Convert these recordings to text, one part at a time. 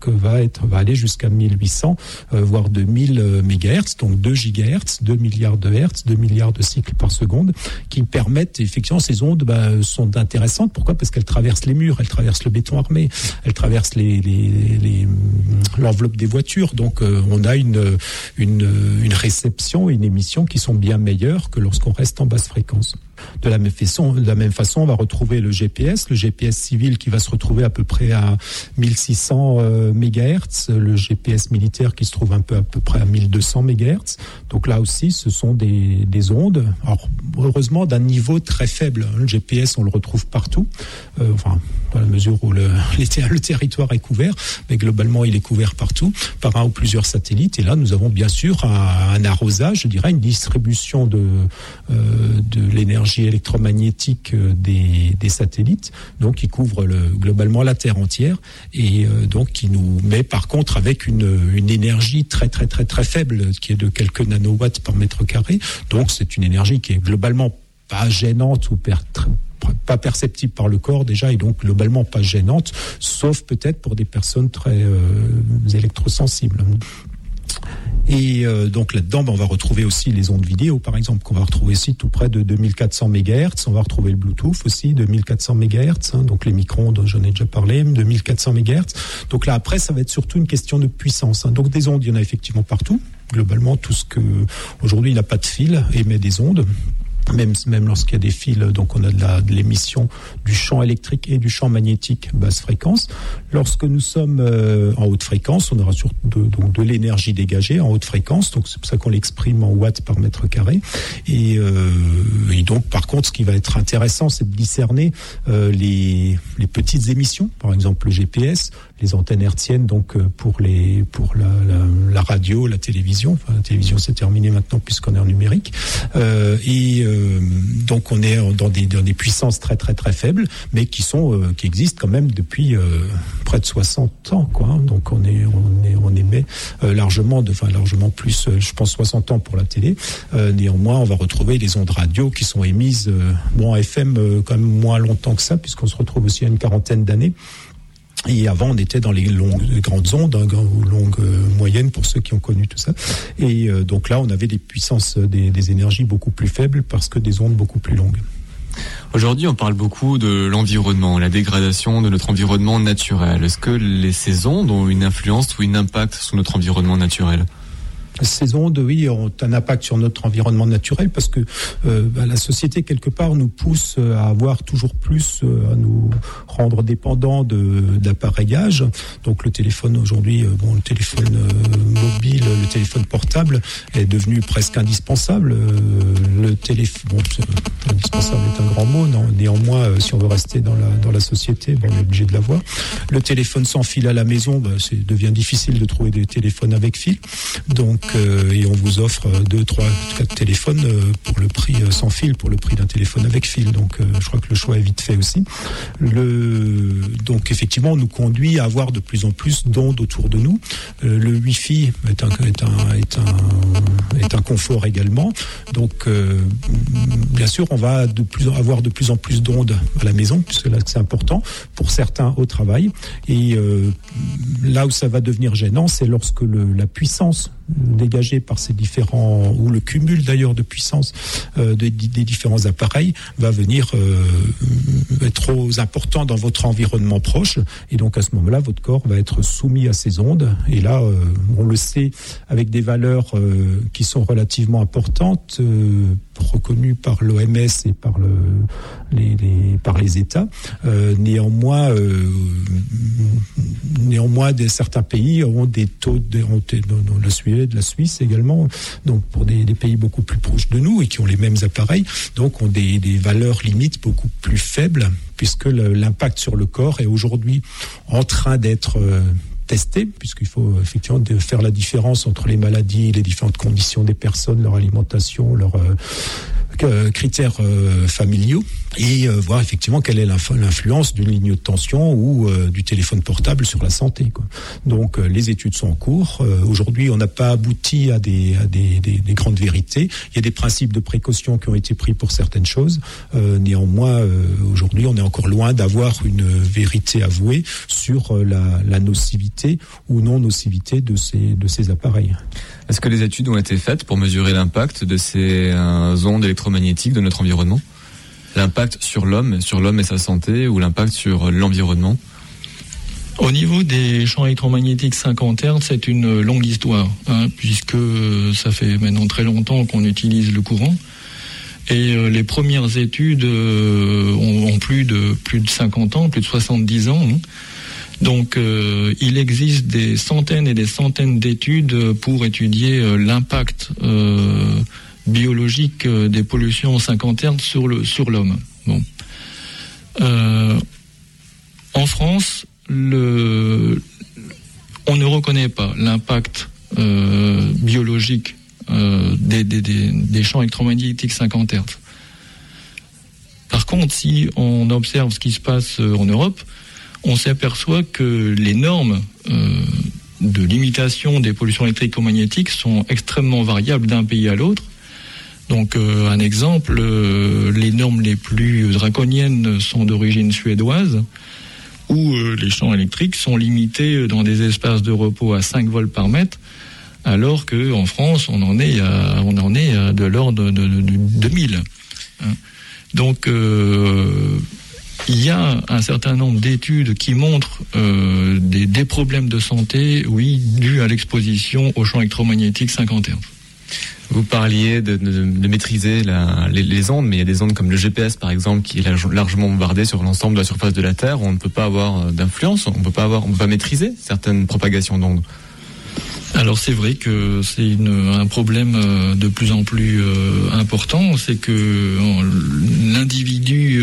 va aller jusqu'à 1800, voire 2000 MHz, donc 2 GHz, 2 milliards de Hertz, 2 milliards de cycles par seconde, qui permettent, effectivement, ces ondes sont intéressantes. Pourquoi ? Parce qu'elles traversent les murs, elles traversent le béton armé, elles traversent l'enveloppe des voitures. Donc on a une réception et une émission qui sont bien meilleures que lorsqu'on reste en basse fréquence. De la même façon, on va retrouver le GPS civil qui va se retrouver à peu près à 1600 MHz, le GPS militaire qui se trouve à peu près à 1200 MHz. Donc là aussi, ce sont des ondes, alors heureusement d'un niveau très faible. Le GPS, on le retrouve partout, dans la mesure où le territoire est couvert, mais globalement, il est couvert partout par un ou plusieurs satellites. Et là, nous avons bien sûr un arrosage, je dirais, une distribution de l'énergie électromagnétique des satellites, donc qui couvre globalement la Terre entière, et donc qui nous met par contre avec une énergie très très très très faible, qui est de quelques nanowatts par mètre carré. Donc c'est une énergie qui est globalement pas gênante ou pas perceptible par le corps déjà, et donc globalement pas gênante, sauf peut-être pour des personnes très électrosensibles. Et donc là-dedans, on va retrouver aussi les ondes vidéo, par exemple, qu'on va retrouver ici tout près de 2400 MHz. On va retrouver le Bluetooth aussi, 2400 MHz, donc les micro-ondes, j'en ai déjà parlé, 2400 MHz. Donc là, après, ça va être surtout une question de puissance. Donc des ondes, il y en a effectivement partout. Globalement, tout ce que aujourd'hui, il n'a pas de fil, émet des ondes. Même lorsqu'il y a des fils, donc on a de l'émission du champ électrique et du champ magnétique basse fréquence. Lorsque nous sommes en haute fréquence, on aura surtout de l'énergie dégagée en haute fréquence, donc c'est pour ça qu'on l'exprime en watts par mètre carré. Et donc, par contre, ce qui va être intéressant, c'est de discerner les petites émissions, par exemple le GPS, les antennes hertziennes, donc pour la radio, la télévision. Enfin, la télévision, c'est terminé maintenant puisqu'on est en numérique. Donc on est dans des puissances très très très faibles, mais qui existent quand même depuis près de 60 ans, quoi. Donc on émet largement plus, je pense 60 ans pour la télé. Néanmoins, on va retrouver les ondes radio qui sont émises en FM quand même moins longtemps que ça, puisqu'on se retrouve aussi à une quarantaine d'années. Et avant, on était dans les grandes ondes, longues moyennes pour ceux qui ont connu tout ça. Et donc là, on avait des puissances, des énergies beaucoup plus faibles parce que des ondes beaucoup plus longues. Aujourd'hui, on parle beaucoup de l'environnement, la dégradation de notre environnement naturel. Est-ce que ces ondes ont une influence ou un impact sur notre environnement naturel ? Ces ondes, oui, ont un impact sur notre environnement naturel parce que la société, quelque part, nous pousse à avoir toujours plus, à nous rendre dépendants d'appareillage. Donc le téléphone aujourd'hui, le téléphone mobile, le téléphone portable est devenu presque indispensable. Indispensable est un grand mot, non. Néanmoins, si on veut rester dans la société, on est obligé de l'avoir. Le téléphone sans fil à la maison, devient difficile de trouver des téléphones avec fil. Donc et on vous offre 2, 3, 4 téléphones pour le prix sans fil, pour le prix d'un téléphone avec fil. Donc je crois que le choix est vite fait aussi. Donc effectivement, on nous conduit à avoir de plus en plus d'ondes autour de nous. Le Wi-Fi est un confort également. Donc bien sûr, on va avoir de plus en plus d'ondes à la maison, puisque là c'est important, pour certains au travail. Et là où ça va devenir gênant, c'est lorsque la puissance dégagé par ces différents, ou le cumul d'ailleurs de puissance des différents appareils va venir être trop important dans votre environnement proche, et donc à ce moment-là votre corps va être soumis à ces ondes. Et là on le sait, avec des valeurs qui sont relativement importantes, reconnues par l'OMS et par les États. Néanmoins certains pays ont des taux de la Suisse également, donc pour des pays beaucoup plus proches de nous et qui ont les mêmes appareils, donc ont des valeurs limites beaucoup plus faibles, puisque l'impact sur le corps est aujourd'hui en train d'être testé, puisqu'il faut effectivement faire la différence entre les maladies, les différentes conditions des personnes, leur alimentation, critères familiaux et voir effectivement quelle est l'influence d'une ligne de tension ou du téléphone portable sur la santé, quoi. Donc les études sont en cours. Aujourd'hui, on n'a pas abouti à des grandes vérités. Il y a des principes de précaution qui ont été pris pour certaines choses. Néanmoins, aujourd'hui, on est encore loin d'avoir une vérité avouée sur la nocivité ou non nocivité de ces appareils. Est-ce que les études ont été faites pour mesurer l'impact de ces ondes électromagnétiques de notre environnement ? L'impact sur l'homme et sa santé, ou l'impact sur l'environnement ? Au niveau des champs électromagnétiques 50 Hz, c'est une longue histoire, puisque ça fait maintenant très longtemps qu'on utilise le courant. Et les premières études ont plus de 50 ans, plus de 70 ans. Donc il existe des centaines et des centaines d'études pour étudier l'impact biologique des pollutions 50 Hz sur l'homme. Bon. En France, on ne reconnaît pas l'impact biologique des champs électromagnétiques 50 Hz. Par contre, si on observe ce qui se passe en Europe, on s'aperçoit que les normes de limitation des pollutions électromagnétiques sont extrêmement variables d'un pays à l'autre. Donc, un exemple, les normes les plus draconiennes sont d'origine suédoise, où les champs électriques sont limités dans des espaces de repos à 5 volts par mètre, alors qu'en France, on en est à de l'ordre de 1000. Donc, il y a un certain nombre d'études qui montrent des problèmes de santé, oui, dus à l'exposition aux champs électromagnétiques 50 Hz. Vous parliez de maîtriser les ondes, mais il y a des ondes comme le GPS par exemple qui est largement bombardé sur l'ensemble de la surface de la Terre. On ne peut pas avoir d'influence, on peut pas maîtriser certaines propagations d'ondes. Alors c'est vrai que c'est un problème de plus en plus important, c'est que l'individu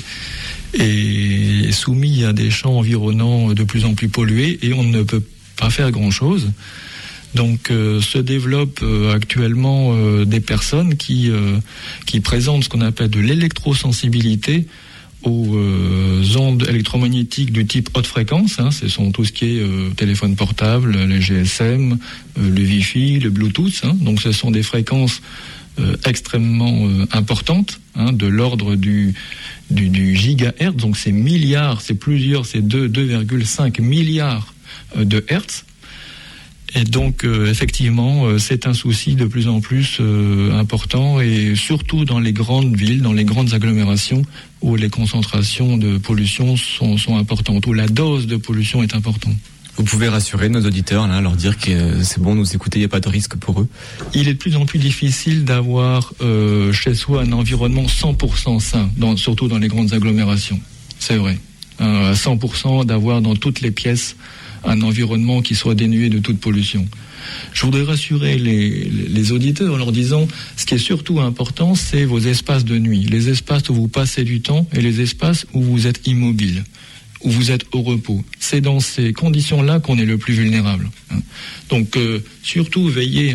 est soumis à des champs environnants de plus en plus pollués et on ne peut pas faire grand-chose. Donc se développent actuellement des personnes qui présentent ce qu'on appelle de l'électrosensibilité aux ondes électromagnétiques du type haute fréquence. Ce sont tout ce qui est téléphone portable, les GSM, le Wi-Fi, le Bluetooth. Donc ce sont des fréquences extrêmement importantes, de l'ordre du gigahertz. Donc c'est milliards, c'est 2,5 milliards de hertz. Et donc, effectivement, c'est un souci de plus en plus important, et surtout dans les grandes villes, dans les grandes agglomérations, où les concentrations de pollution sont importantes, où la dose de pollution est importante. Vous pouvez rassurer nos auditeurs, là, leur dire que c'est bon, nous écouter, il n'y a pas de risque pour eux. Il est de plus en plus difficile d'avoir chez soi un environnement 100% sain, surtout dans les grandes agglomérations. C'est vrai. À 100% d'avoir dans toutes les pièces un environnement qui soit dénué de toute pollution. Je voudrais rassurer les auditeurs en leur disant, ce qui est surtout important, c'est vos espaces de nuit, les espaces où vous passez du temps et les espaces où vous êtes immobile, où vous êtes au repos. C'est dans ces conditions-là qu'on est le plus vulnérable. Donc, surtout, veillez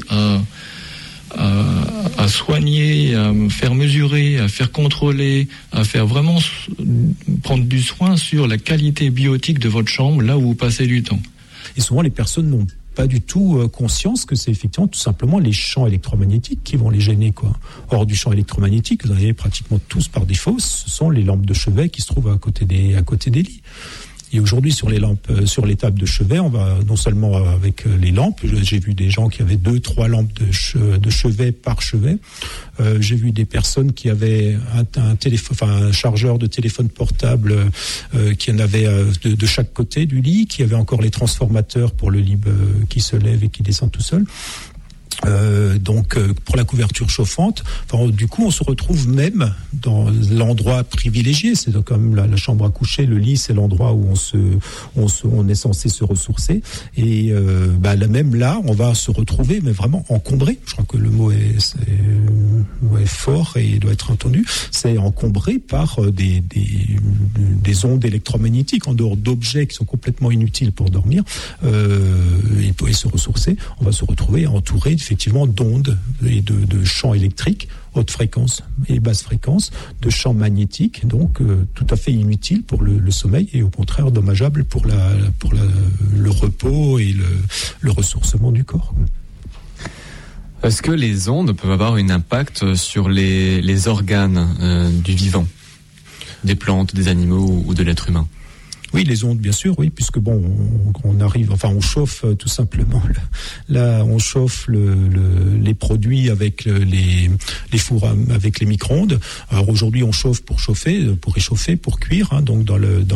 à soigner, à faire mesurer, à faire contrôler, à faire vraiment prendre du soin sur la qualité biotique de votre chambre, là où vous passez du temps. Et souvent, les personnes n'ont pas du tout conscience que c'est effectivement tout simplement les champs électromagnétiques qui vont les gêner, quoi. Hors du champ électromagnétique, vous en avez pratiquement tous par défaut, ce sont les lampes de chevet qui se trouvent à côté des lits. Et aujourd'hui, sur les tables de chevet, on va non seulement avec les lampes. J'ai vu des gens qui avaient 2-3 lampes de chevet par chevet. J'ai vu des personnes qui avaient un chargeur de téléphone portable qui en avait de chaque côté du lit, qui avait encore les transformateurs pour le lit qui se lève et qui descend tout seul. Donc pour la couverture chauffante, du coup on se retrouve même dans l'endroit privilégié, c'est quand même la chambre à coucher, le lit, c'est l'endroit où on est censé se ressourcer, et même là on va se retrouver mais vraiment encombré. Je crois que le mot est fort et doit être entendu. C'est encombré par des ondes électromagnétiques en dehors d'objets qui sont complètement inutiles pour dormir. et se ressourcer, on va se retrouver entouré effectivement d'ondes et de champs électriques, haute fréquence et basse fréquence, de champs magnétiques, donc tout à fait inutiles pour le sommeil et au contraire dommageables pour le repos et le ressourcement du corps. Est-ce que les ondes peuvent avoir un impact sur les organes du vivant, des plantes, des animaux ou de l'être humain ? Oui, les ondes, bien sûr, oui, puisque on chauffe tout simplement. Là, on chauffe les produits avec les fours avec les micro-ondes. Alors aujourd'hui, on chauffe pour réchauffer, pour cuire, hein, donc dans le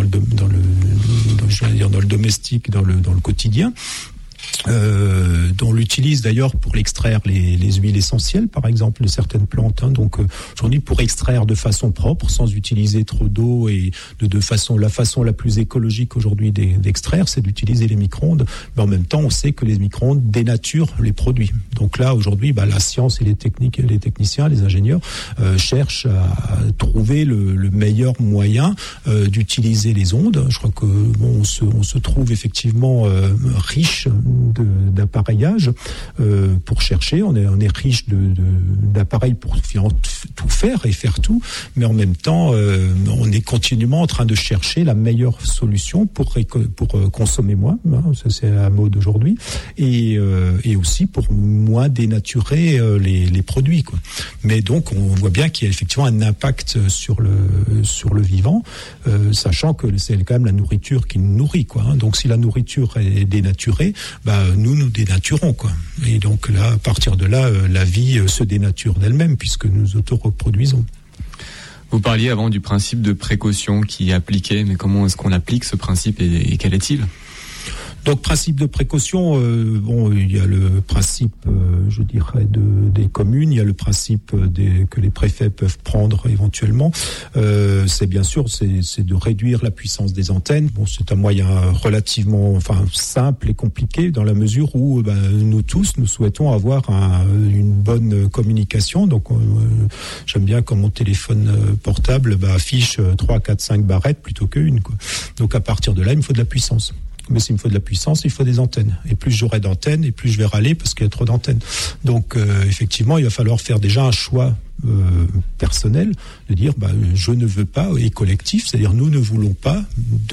domestique, dans le quotidien. Dont on l'utilise d'ailleurs pour extraire les huiles essentielles, par exemple, de certaines plantes. Hein. Donc aujourd'hui, pour extraire de façon propre, sans utiliser trop d'eau et la façon la plus écologique aujourd'hui d'extraire, c'est d'utiliser les micro-ondes. Mais en même temps, on sait que les micro-ondes dénaturent les produits. Donc là, aujourd'hui, la science et les techniciens, les ingénieurs cherchent à trouver le meilleur moyen d'utiliser les ondes. Je crois que on se trouve effectivement riche d'appareillage pour chercher. On est riche d'appareils pour tout faire et faire tout, mais en même temps, on est continuellement en train de chercher la meilleure solution pour consommer moins. Hein, ça c'est la mode aujourd'hui, et aussi pour moins dénaturer les produits, quoi. Mais donc, on voit bien qu'il y a effectivement un impact sur le vivant, sachant que c'est quand même la nourriture qui nous nourrit, quoi. Hein. Donc, si la nourriture est dénaturée, nous dénaturons, quoi. Et donc là, à partir de là, la vie se dénature d'elle-même puisque nous auto-reproduisons. Vous parliez avant du principe de précaution qui est appliqué, mais comment est-ce qu'on applique ce principe et quel est-il ? Donc, principe de précaution, il y a le principe, je dirais, des communes, il y a le principe que les préfets peuvent prendre éventuellement. C'est bien sûr, c'est de réduire la puissance des antennes. Bon, c'est un moyen relativement, simple et compliqué dans la mesure où, nous tous, nous souhaitons avoir une bonne communication. Donc, j'aime bien quand mon téléphone portable affiche 3, 4, 5 barrettes plutôt qu'une, quoi. Donc, à partir de là, il me faut de la puissance. Mais s'il me faut de la puissance, il faut des antennes. Et plus j'aurai d'antennes, et plus je vais râler parce qu'il y a trop d'antennes. Donc, effectivement, il va falloir faire déjà un choix personnel, de dire je ne veux pas, et collectif, c'est-à-dire nous ne voulons pas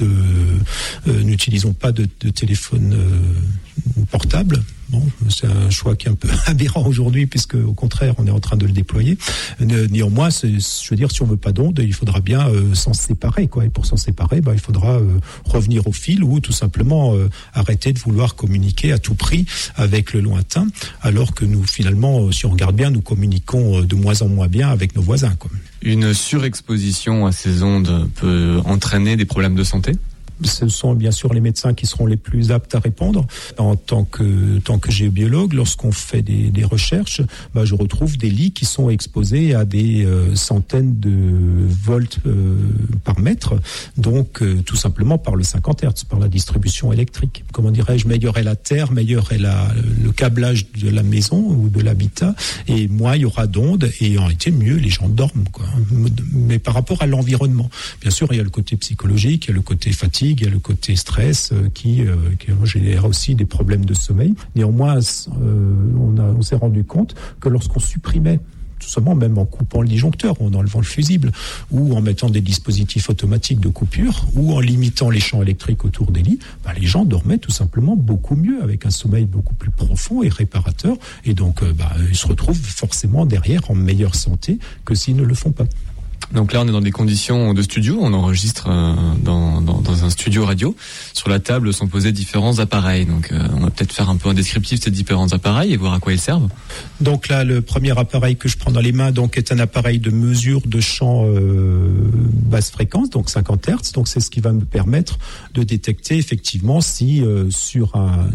n'utilisons pas de téléphone portable. Bon, c'est un choix qui est un peu aberrant aujourd'hui, puisque au contraire, on est en train de le déployer. Néanmoins, je veux dire, si on veut pas d'ondes, il faudra bien s'en séparer, quoi. Et pour s'en séparer, il faudra revenir au fil ou tout simplement arrêter de vouloir communiquer à tout prix avec le lointain, alors que nous, finalement, si on regarde bien, nous communiquons de moins en moins bien avec nos voisins, quoi. Une surexposition à ces ondes peut entraîner des problèmes de santé ? Ce sont bien sûr les médecins qui seront les plus aptes à répondre. En tant que géobiologue, lorsqu'on fait des recherches, je retrouve des lits qui sont exposés à des centaines de volts par mètre, donc tout simplement par le 50 Hz, par la distribution électrique. Comment dirais-je, meilleure est la terre, meilleur est le câblage de la maison ou de l'habitat, et moins il y aura d'ondes, et en réalité mieux les gens dorment, quoi. Mais par rapport à l'environnement, bien sûr, il y a le côté psychologique, il y a le côté fatigue, il y a le côté stress qui génère aussi des problèmes de sommeil. Néanmoins, on s'est rendu compte que lorsqu'on supprimait, tout simplement, même en coupant le disjoncteur, en enlevant le fusible, ou en mettant des dispositifs automatiques de coupure, ou en limitant les champs électriques autour des lits, les gens dormaient tout simplement beaucoup mieux, avec un sommeil beaucoup plus profond et réparateur, et donc ils se retrouvent forcément derrière en meilleure santé que s'ils ne le font pas. Donc là, on est dans des conditions de studio, on enregistre dans un studio radio. Sur la table sont posés différents appareils. Donc on va peut-être faire un peu un descriptif de ces différents appareils et voir à quoi ils servent. Donc là, le premier appareil que je prends dans les mains est un appareil de mesure de champ basse fréquence, donc 50 Hz. Donc c'est ce qui va me permettre de détecter effectivement si sur un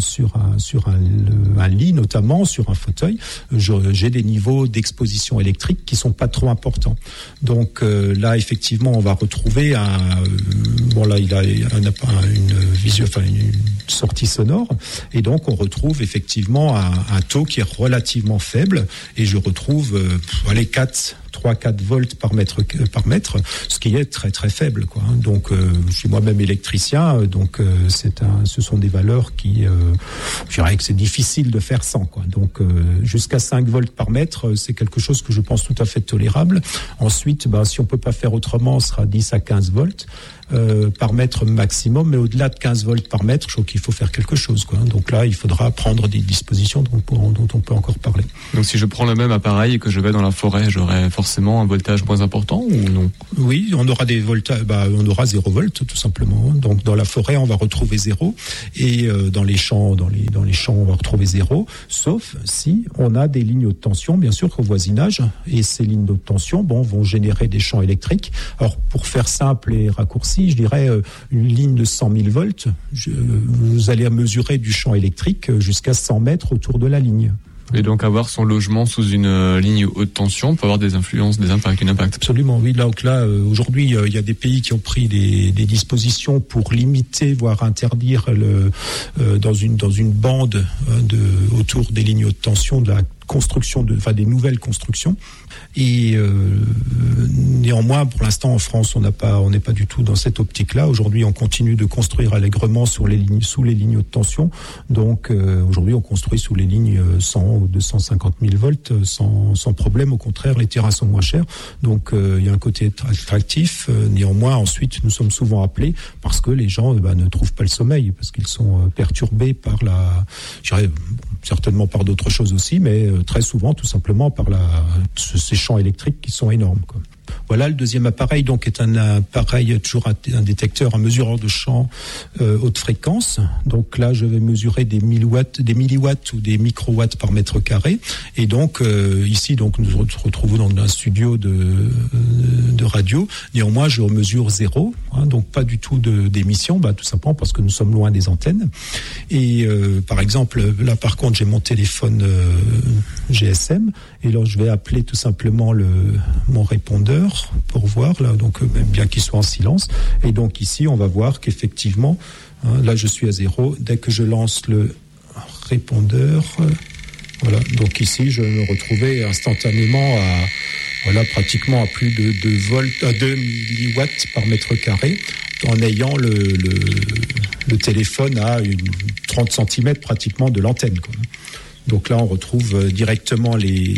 lit, notamment sur un fauteuil, j'ai des niveaux d'exposition électrique qui sont pas trop importants. Donc là, effectivement, on va retrouver il a une sortie sonore, et donc on retrouve effectivement un taux qui est relativement faible, et je retrouve 3-4 volts par mètre, ce qui est très très faible, quoi. Donc je suis moi-même électricien, donc ce sont des valeurs qui je dirais que c'est difficile de faire sans, quoi. Donc jusqu'à 5 volts par mètre, c'est quelque chose que je pense tout à fait tolérable. Ensuite, si on peut pas faire autrement, on sera 10 à 15 volts. Par mètre maximum, mais au-delà de 15 volts par mètre, je trouve qu'il faut faire quelque chose, quoi. Donc là, il faudra prendre des dispositions dont on peut encore parler. Donc si je prends le même appareil et que je vais dans la forêt, j'aurai forcément un voltage moins important ou non ? Oui, on aura des voltages, on aura 0 volts tout simplement. Donc dans la forêt, on va retrouver 0 et dans les champs, on va retrouver 0, sauf si on a des lignes haute tension, bien sûr, au voisinage, et ces lignes haute tension, vont générer des champs électriques. Alors pour faire simple et raccourci, je dirais une ligne de 100 000 volts, vous allez mesurer du champ électrique jusqu'à 100 mètres autour de la ligne. Et donc avoir son logement sous une ligne haute tension peut avoir des influences, des impacts, un impact. Absolument, oui. Donc là, aujourd'hui, il y a des pays qui ont pris des dispositions pour limiter, voire interdire dans une bande autour des lignes haute tension de la construction des nouvelles constructions. Et néanmoins, pour l'instant, en France, on n'est pas du tout dans cette optique-là. Aujourd'hui, on continue de construire allègrement sous les lignes haute tension. Donc, aujourd'hui, on construit sous les lignes 100 ou 250 000 volts sans problème. Au contraire, les terrains sont moins chers. Donc, il y a un côté attractif. Néanmoins, ensuite, nous sommes souvent appelés parce que les gens ne trouvent pas le sommeil, parce qu'ils sont perturbés par certainement par d'autres choses aussi, mais très souvent, tout simplement, par ces champs électriques qui sont énormes, quoi. Voilà, le deuxième appareil donc est un appareil, toujours un détecteur, un mesureur de champ haute fréquence. Donc là, je vais mesurer des milliwatts ou des microwatts par mètre carré. Et donc ici, donc nous nous retrouvons dans un studio de radio. Néanmoins, je mesure 0, donc pas du tout d'émission, tout simplement parce que nous sommes loin des antennes. Et par exemple, là par contre, j'ai mon téléphone GSM, et là je vais appeler tout simplement mon répondeur pour voir, là, donc même bien qu'il soit en silence. Et donc ici, on va voir qu'effectivement, là je suis à 0. Dès que je lance le répondeur, voilà. Donc ici, je me retrouvais instantanément pratiquement à plus de 2 milliwatts par mètre carré, en ayant le téléphone à 30 cm pratiquement de l'antenne, quoi. Donc là, on retrouve directement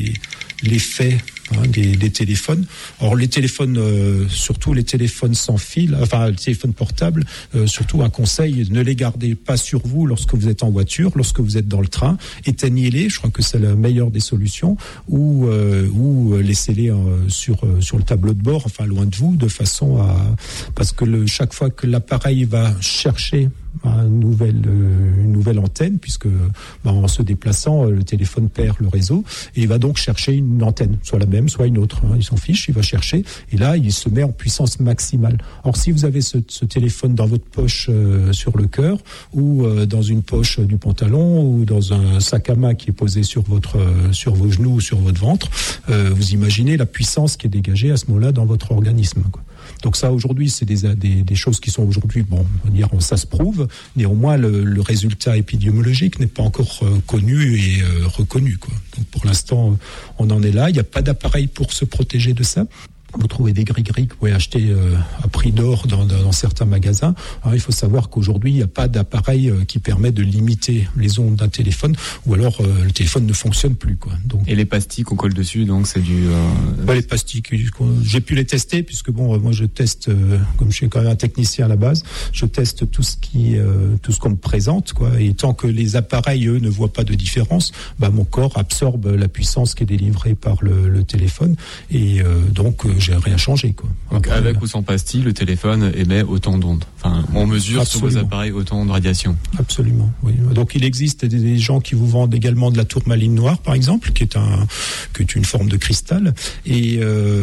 l'effet des téléphones. Or, les téléphones, surtout les téléphones sans fil, les téléphones portables, surtout un conseil, ne les gardez pas sur vous lorsque vous êtes en voiture, lorsque vous êtes dans le train. Éteignez-les, je crois que c'est la meilleure des solutions, ou laissez-les sur le tableau de bord, loin de vous, de façon parce que chaque fois que l'appareil va chercher une nouvelle antenne, puisque en se déplaçant, le téléphone perd le réseau, et il va donc chercher une antenne, soit la même, soit une autre, il s'en fiche, il va chercher, et là il se met en puissance maximale. Or si vous avez ce téléphone dans votre poche sur le cœur, ou dans une poche du pantalon, ou dans un sac à main qui est posé sur vos genoux ou sur votre ventre, vous imaginez la puissance qui est dégagée à ce moment-là dans votre organisme, quoi. Donc ça, aujourd'hui, c'est des choses qui sont aujourd'hui, on va dire, ça se prouve. Néanmoins, le résultat épidémiologique n'est pas encore connu et reconnu, quoi. Donc pour l'instant, on en est là. Il n'y a pas d'appareil pour se protéger de ça. Vous trouvez des gris-gris que vous pouvez acheter à prix d'or dans certains magasins. Alors, il faut savoir qu'aujourd'hui, il n'y a pas d'appareil qui permet de limiter les ondes d'un téléphone, ou alors le téléphone ne fonctionne plus, quoi. Donc, et les pastilles qu'on colle dessus, donc c'est du... les pastilles, j'ai pu les tester, puisque moi je teste, comme je suis quand même un technicien à la base, je teste tout ce qu'on me présente, quoi. Et tant que les appareils, eux, ne voient pas de différence, mon corps absorbe la puissance qui est délivrée par le téléphone, et donc j'ai rien changé, quoi. Donc avec ou sans pastille, le téléphone émet autant d'ondes. On mesure Absolument. sur vos appareils autant de radiation. Absolument, oui. Donc il existe des gens qui vous vendent également de la tourmaline noire, par exemple, qui est une forme de cristal. Et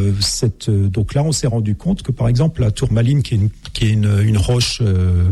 donc là, on s'est rendu compte que, par exemple, la tourmaline, qui est une roche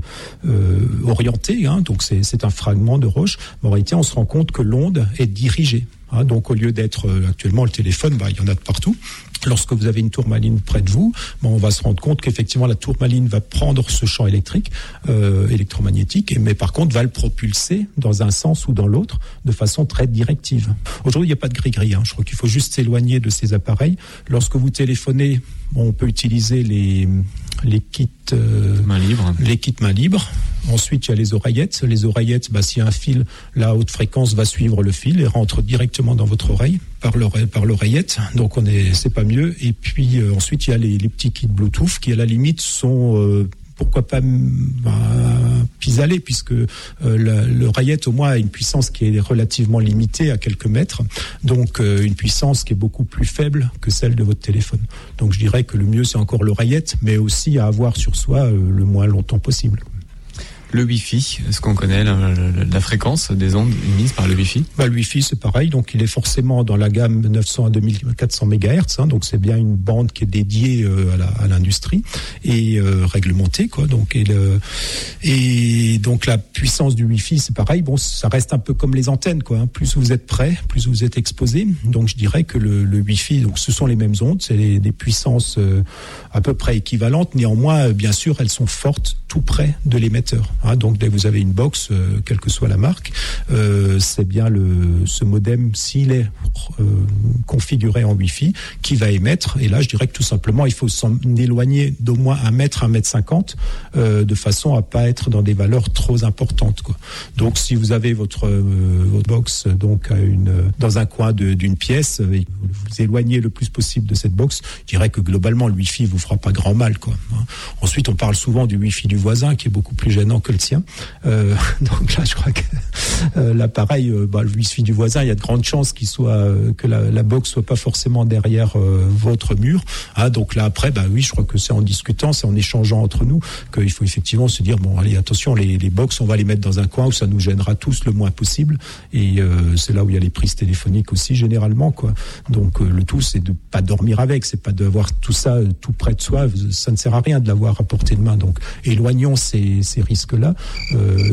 orientée, donc c'est un fragment de roche. En réalité, on se rend compte que l'onde est dirigée. Donc au lieu d'être actuellement le téléphone, il y en a de partout. Lorsque vous avez une tourmaline près de vous, on va se rendre compte qu'effectivement la tourmaline va prendre ce champ électrique, électromagnétique, mais par contre va le propulser dans un sens ou dans l'autre de façon très directive. Aujourd'hui, il n'y a pas de gris-gris. Je crois qu'il faut juste s'éloigner de ces appareils. Lorsque vous téléphonez, on peut utiliser main libre. Les kits main libre. Ensuite, il y a les oreillettes. Les oreillettes, s'il y a un fil, la haute fréquence va suivre le fil et rentre directement dans votre oreille par l'oreillette. Donc c'est pas mieux. Et puis ensuite, il y a les petits kits Bluetooth qui à la limite sont pourquoi pas pis-aller, puisque l'oreillette au moins a une puissance qui est relativement limitée à quelques mètres, donc une puissance qui est beaucoup plus faible que celle de votre téléphone. Donc je dirais que le mieux c'est encore l'oreillette, mais aussi à avoir sur soi le moins longtemps possible. Le Wi-Fi, est-ce qu'on connaît la fréquence des ondes émises par le Wi-Fi ? Le Wi-Fi, c'est pareil. Donc, il est forcément dans la gamme 900 à 2400 MHz. Donc, c'est bien une bande qui est dédiée à l'industrie et réglementée, quoi. Donc, et donc, la puissance du Wi-Fi, c'est pareil. Bon, ça reste un peu comme les antennes, quoi. Plus vous êtes près, plus vous êtes exposé. Donc, je dirais que le Wi-Fi, donc, ce sont les mêmes ondes. C'est des puissances à peu près équivalentes. Néanmoins, bien sûr, elles sont fortes tout près de l'émetteur. Donc dès que vous avez une box, quelle que soit la marque, c'est bien ce modem, s'il est configuré en Wi-Fi, qui va émettre. Et là, je dirais que tout simplement, il faut s'en éloigner d'au moins 1 mètre, 1,50 m, de façon à pas être dans des valeurs trop importantes, quoi. Donc si vous avez votre box donc dans un coin d'une pièce, et vous éloignez le plus possible de cette box, je dirais que globalement, le Wi-Fi vous fera pas grand mal, quoi. Ensuite, on parle souvent du Wi-Fi du voisin, qui est beaucoup plus gênant que le tien. Donc là, je crois que l'appareil, le Wi-Fi du voisin, il y a de grandes chances que la box soit pas forcément derrière votre mur. Donc là, après, oui, je crois que c'est en discutant, c'est en échangeant entre nous qu'il faut effectivement se dire, bon, allez, attention, les box, on va les mettre dans un coin où ça nous gênera tous le moins possible. Et c'est là où il y a les prises téléphoniques aussi, généralement, quoi. Donc le tout, c'est de pas dormir avec, c'est pas d'avoir tout ça tout près de soi. Ça ne sert à rien de l'avoir à portée de main. Donc éloignons ces risques-là